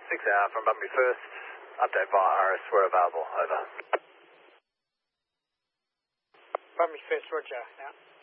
6 hour from Bunbury First. Update via RS, we're available. Over. Bunbury First, roger. Out.